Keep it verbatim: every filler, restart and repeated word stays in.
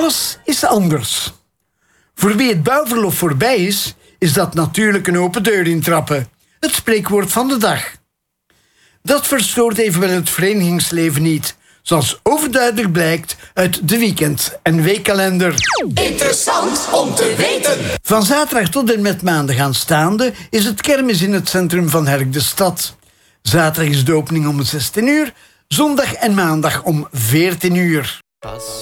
Alles is anders. Voor wie het bouwverlof voorbij is, is dat natuurlijk een open deur intrappen. Het spreekwoord van de dag. Dat verstoort evenwel het verenigingsleven niet, zoals overduidelijk blijkt uit de weekend- en weekkalender. Interessant om te weten. Van zaterdag tot en met maandag aanstaande is het kermis in het centrum van Herk de Stad. Zaterdag is de opening om zestien uur, zondag en maandag om veertien uur. Pas